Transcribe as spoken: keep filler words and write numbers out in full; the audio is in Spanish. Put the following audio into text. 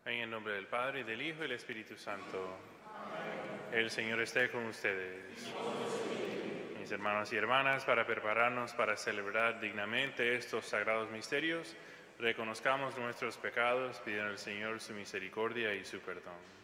En el nombre del Padre, y del Hijo, y del Espíritu Santo. El Señor esté con ustedes. Mis hermanos y hermanas, para prepararnos para celebrar dignamente estos sagrados misterios, reconozcamos nuestros pecados, pidiendo al Señor su misericordia y su perdón.